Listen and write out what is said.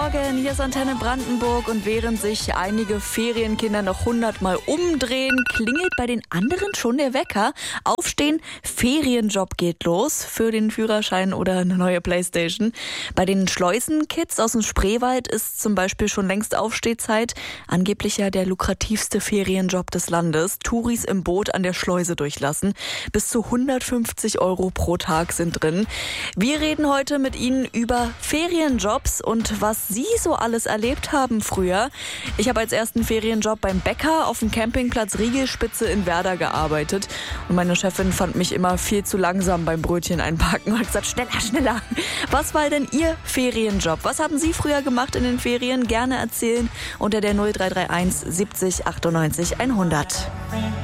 Morgen, hier ist Antenne Brandenburg und während sich einige Ferienkinder noch 100-mal umdrehen, klingelt bei den anderen schon der Wecker. Aufstehen, Ferienjob geht los für den Führerschein oder eine neue Playstation. Bei den Schleusenkids aus dem Spreewald ist zum Beispiel schon längst Aufstehzeit. Angeblich ja der lukrativste Ferienjob des Landes. Touris im Boot an der Schleuse durchlassen. Bis zu 150 € pro Tag sind drin. Wir reden heute mit Ihnen über Ferienjobs und was Sie so alles erlebt haben früher. Ich habe als ersten Ferienjob beim Bäcker auf dem Campingplatz Riegelspitze in Werder gearbeitet. Und meine Chefin fand mich immer viel zu langsam beim Brötchen einpacken und hat gesagt, schneller, schneller. Was war denn Ihr Ferienjob? Was haben Sie früher gemacht in den Ferien? Gerne erzählen unter der 0331 70 98 100.